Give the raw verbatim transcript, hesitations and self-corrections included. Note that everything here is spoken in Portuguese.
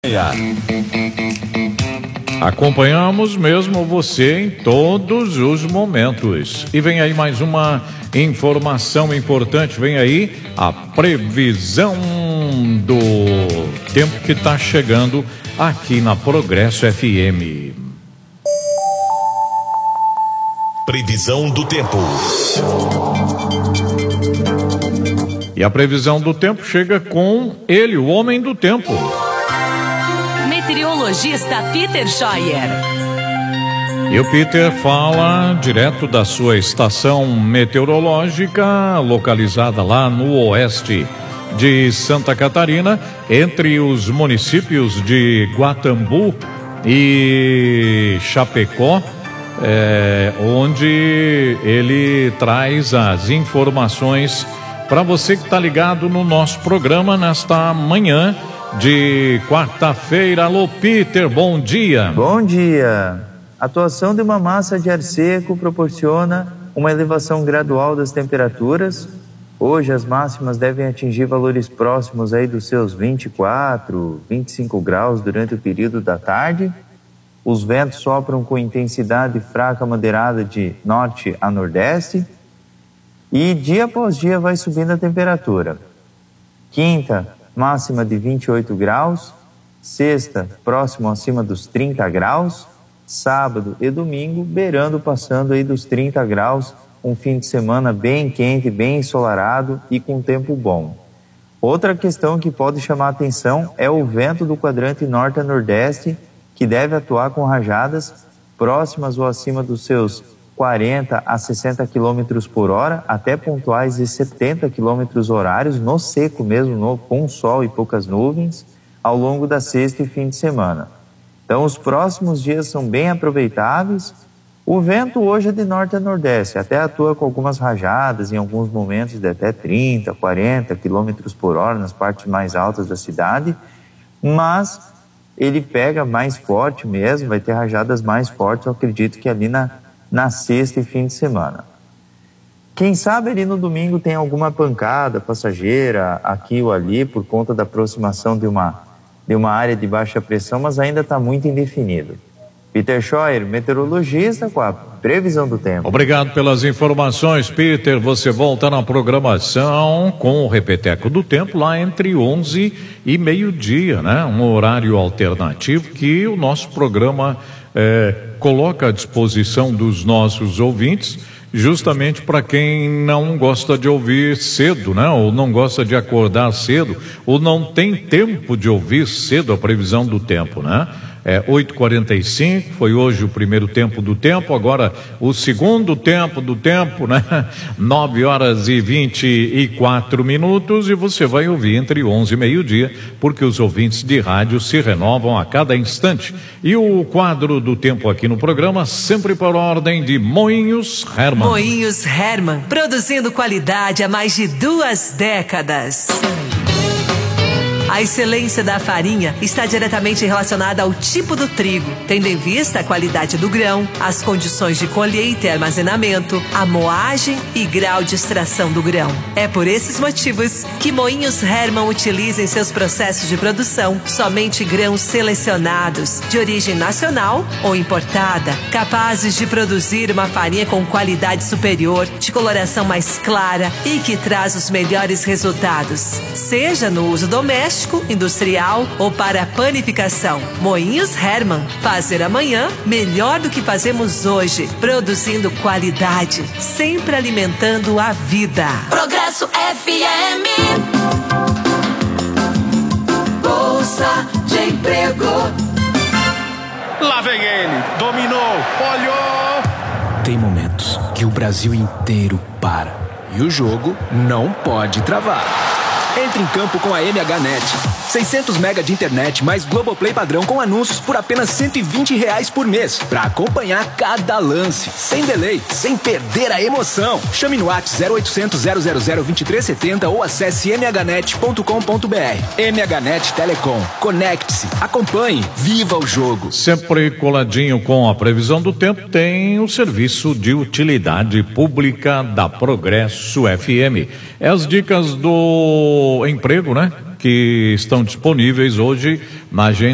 Acompanhamos mesmo você em todos os momentos. E vem aí mais uma informação importante, vem aí a previsão do tempo que está chegando aqui na Progresso F M. Previsão do tempo. E a previsão do tempo chega com ele, o homem do tempo. Meteorologista Peter Scheuer. E o Peter fala direto da sua estação meteorológica, localizada lá no oeste de Santa Catarina, entre os municípios de Guatambu e Chapecó, é, onde ele traz as informações para você que está ligado no nosso programa nesta manhã de quarta-feira. Alô, Peter, bom dia. Bom dia. A atuação de uma massa de ar seco proporciona uma elevação gradual das temperaturas. Hoje as máximas devem atingir valores próximos aí dos seus vinte e quatro, vinte e cinco graus durante o período da tarde. Os ventos sopram com intensidade fraca moderada de norte a nordeste. E dia após dia vai subindo a temperatura. Quinta, máxima de vinte e oito graus. Sexta, próximo acima dos trinta graus. Sábado e domingo, beirando, passando aí dos trinta graus. Um fim de semana bem quente, bem ensolarado e com tempo bom. Outra questão que pode chamar a atenção é o vento do quadrante norte a nordeste, que deve atuar com rajadas próximas ou acima dos seus quarenta a sessenta quilômetros por hora, até pontuais de setenta quilômetros horários, no seco mesmo, no, com sol e poucas nuvens, ao longo da sexta e fim de semana. Então, os próximos dias são bem aproveitáveis. O vento hoje é de norte a nordeste, até atua com algumas rajadas, em alguns momentos de até trinta, quarenta quilômetros por hora, nas partes mais altas da cidade, mas ele pega mais forte mesmo, vai ter rajadas mais fortes, eu acredito que ali na na sexta e fim de semana. Quem sabe ali no domingo tem alguma pancada passageira aqui ou ali por conta da aproximação de uma, de uma área de baixa pressão, mas ainda está muito indefinido. Peter Scheuer, meteorologista, com a previsão do tempo. Obrigado pelas informações, Peter. Você volta na programação com o Repeteco do Tempo lá entre onze e meio-dia, né? Um horário alternativo que o nosso programa É, coloca à disposição dos nossos ouvintes, justamente para quem não gosta de ouvir cedo, né? Ou não gosta de acordar cedo, ou não tem tempo de ouvir cedo a previsão do tempo, né? É oito e quarenta e cinco, foi hoje o primeiro tempo do tempo, agora o segundo tempo do tempo, né? nove horas e vinte e quatro minutos, e você vai ouvir entre onze e meio-dia, porque os ouvintes de rádio se renovam a cada instante. E o quadro do tempo aqui no programa, sempre por ordem de Moinhos Hermann. Moinhos Hermann, produzindo qualidade há mais de duas décadas. A excelência da farinha está diretamente relacionada ao tipo do trigo, tendo em vista a qualidade do grão, as condições de colheita e armazenamento, a moagem e grau de extração do grão. É por esses motivos que Moinhos Hermann utiliza em seus processos de produção somente grãos selecionados, de origem nacional ou importada, capazes de produzir uma farinha com qualidade superior, de coloração mais clara e que traz os melhores resultados, seja no uso doméstico, industrial ou para panificação. Moinhos Hermann, fazer amanhã melhor do que fazemos hoje, produzindo qualidade, sempre alimentando a vida. Progresso F M. Bolsa de emprego. Lá vem ele, dominou, olhou. Tem momentos que o Brasil inteiro para e o jogo não pode travar. Entre em campo com a M H Net. seiscentos mega de internet mais Globoplay padrão com anúncios por apenas cento e vinte reais por mês. Pra acompanhar cada lance, sem delay, sem perder a emoção. Chame no WhatsApp zero oitocentos, zero zero zero, vinte e três setenta ou acesse m h net ponto com ponto b r. M H Net Telecom. Conecte-se, acompanhe, viva o jogo. Sempre coladinho com a previsão do tempo, tem o serviço de utilidade pública da Progresso F M. É as dicas do emprego, né? Que estão disponíveis hoje na agência